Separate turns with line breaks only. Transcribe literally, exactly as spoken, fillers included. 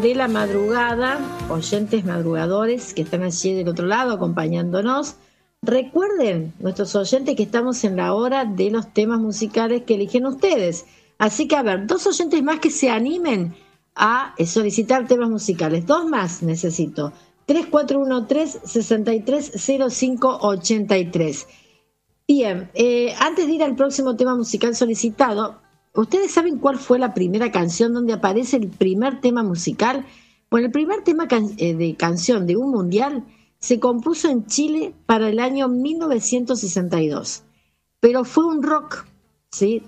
de la madrugada, oyentes madrugadores que están allí del otro lado acompañándonos. Recuerden, nuestros oyentes, que estamos en la hora de los temas musicales que eligen ustedes. Así que, a ver, dos oyentes más que se animen a solicitar temas musicales. Dos más necesito. tres cuatro uno tres, seis tres cero cinco ocho tres. Bien, eh, antes de ir al próximo tema musical solicitado, ¿ustedes saben cuál fue la primera canción donde aparece el primer tema musical? Bueno, el primer tema can- eh, de canción de un mundial se compuso en Chile para el año mil novecientos sesenta y dos, pero fue un rock, ¿sí?